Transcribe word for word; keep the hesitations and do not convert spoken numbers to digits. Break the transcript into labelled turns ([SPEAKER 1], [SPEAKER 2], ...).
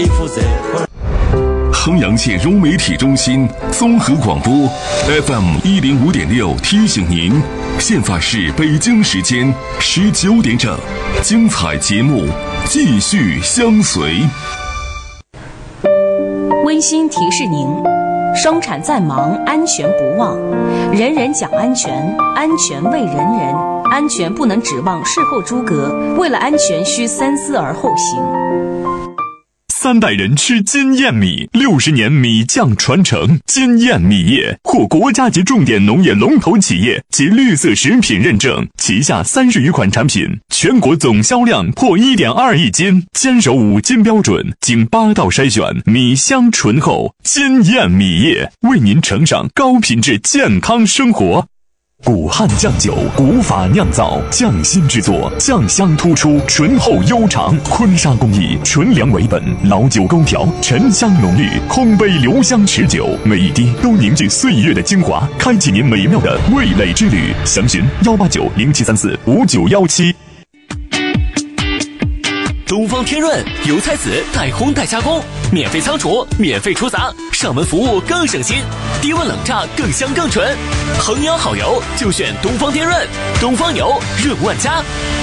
[SPEAKER 1] 衡阳县融媒体中心综合广播 F M 一零五点六提醒您，现在是北京时间十九点整，精彩节目继续相随。
[SPEAKER 2] 温馨提示您：生产再忙，安全不忘。人人讲安全，安全为人人。安全不能指望事后诸葛，为了安全需三思而后行。
[SPEAKER 3] 三代人吃金燕米，六十年米酱传承。金燕米业获国家级重点农业龙头企业及绿色食品认证，旗下三十余款产品，全国总销量破 一点二亿斤，坚守五金标准，经八道筛选，米香醇厚。金燕米业为您呈上高品质健康生活。古汉酱酒，古法酿造，匠心制作，酱香突出，醇厚悠长。坤沙工艺，纯粮为本，老酒勾调，沉香浓郁，空杯留香持久，每一滴都凝聚岁月的精华，开启您美妙的味蕾之旅。详询幺八九零七三四五九幺七。
[SPEAKER 4] 东方天润油菜籽代烘代加工，免费仓储，免费出杂，上门服务更省心，低温冷榨更香更纯。衡阳好油就选东方天润，东方油润万家。